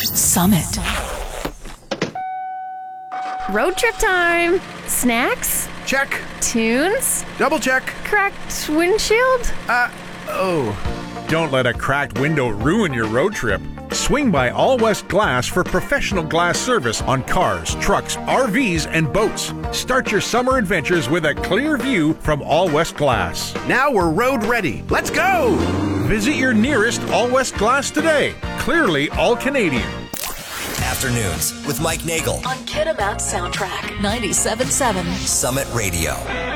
Summit. Road trip time. Snacks? Check. Tunes? Double check. Cracked windshield? Don't let a cracked window ruin your road trip. Swing by All West Glass for professional glass service on cars, trucks, RVs, and boats. Start your summer adventures with a clear view from All West Glass. Now we're road ready. Let's go! Visit your nearest All West Glass today. Clearly all Canadian. Afternoons with Mike Nagel On Kitimat Soundtrack 97.7 Summit Radio.